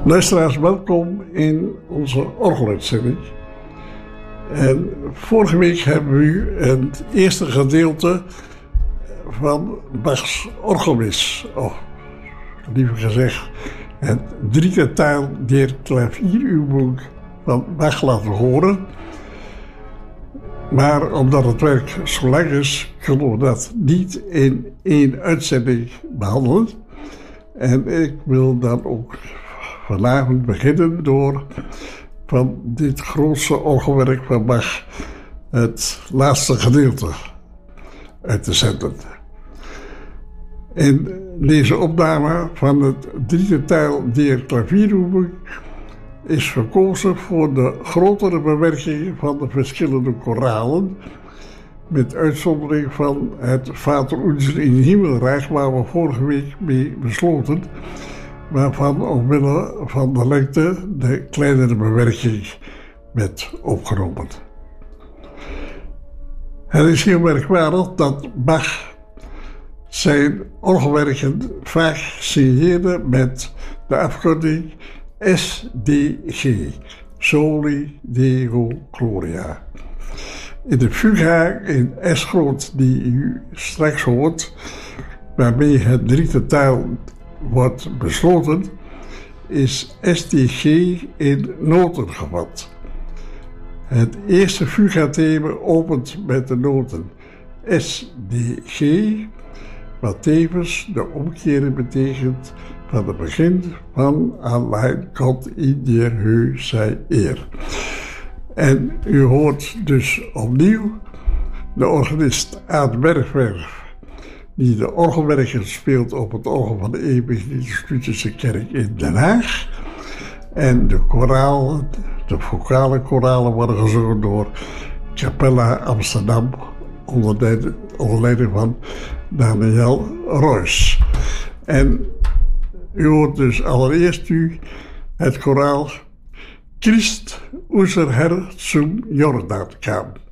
Luisteraars, welkom in onze orgeluitzending. En vorige week hebben we u het eerste gedeelte van Bach's orgelmis, of liever gezegd het dritte Teil der Klavierübung van Bach laten horen. Maar omdat het werk zo lang is, kunnen we dat niet in één uitzending behandelen. En ik wil dan ook vanavond beginnen door van dit grootste orgelwerk van Bach het laatste gedeelte uit te zenden. In deze opname van het dritte Teil der Klavierübung is gekozen voor de grotere bewerking van de verschillende koralen, met uitzondering van het Vater unser in Himmelreich, waar we vorige week mee besloten, waarvan omwille van de lengte de kleinere bewerking werd opgenomen. Het is heel merkwaardig dat Bach zijn orgelwerken vaak signeerde met de afkorting SDG, Soli Deo Gloria. In de fuga in S groot die u straks hoort, waarmee het dritte Teil wordt besloten, is SDG in noten gevat. Het eerste fugathema opent met de noten SDG, wat tevens de omkering betekent van het begin van Allein Gott in der Höhe sei Eer. En u hoort dus opnieuw de organist Aad Bergwerf, die de orgelwerken speelt op het orgel van de Evangelische Kerk in Den Haag. En de koralen, de vocale koralen worden gezongen door Capella Amsterdam onder leiding van Daniel Roys. En u hoort dus allereerst het koraal Christ unser Herr zum Jordan kam.